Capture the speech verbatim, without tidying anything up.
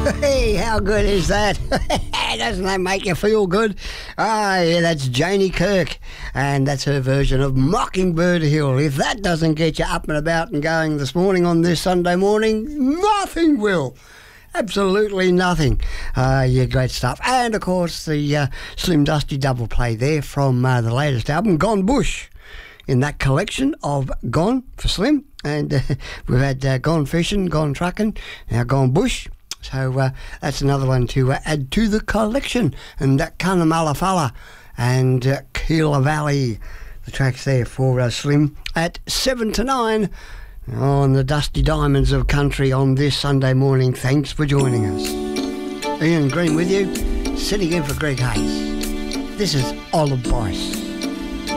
Hey, how good is that? Doesn't that make you feel good? Ah, yeah, that's Janie Kirk, and that's her version of Mockingbird Hill. If that doesn't get you up and about and going this morning on this Sunday morning, nothing will. Absolutely nothing. Uh, yeah, great stuff. And, of course, the uh, Slim Dusty double play there from uh, the latest album, Gone Bush, in that collection of Gone for Slim. And uh, we've had uh, Gone Fishing, Gone Trucking, now Gone Bush. So uh, that's another one to uh, add to the collection. And that Cunnamulla Fella and uh, Keela Valley, the tracks there for uh, Slim at seven to nine on the Dusty Diamonds of Country on this Sunday morning. Thanks for joining us. Ian Green with you, sitting in for Greg Hayes. This is Olive Boyce.